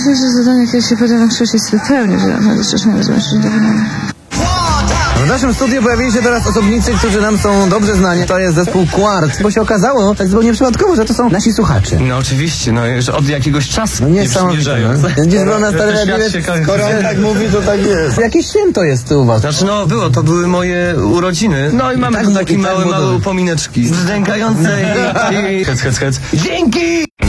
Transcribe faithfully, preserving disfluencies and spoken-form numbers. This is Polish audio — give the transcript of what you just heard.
myślę, że zadanie, jakie się pada w większości jest zupełnie żadne, szczerze mówiąc, mężczyzn do wykonania. W naszym studiu pojawili się teraz osobnicy, którzy nam są dobrze znani. To jest zespół Quart, bo się okazało tak zupełnie przypadkowo, że to są nasi słuchacze. No oczywiście, no już od jakiegoś czasu No nie są. Gdzieś było na stare Skoro on tak mówi, to tak jest. Jakieś święto jest u was. Znaczy no było, to były moje urodziny. No i mamy tak, tu takie i tak małe, było małe dobrze. upomineczki. Zdękające i... Hec, hec, hec. Dzięki!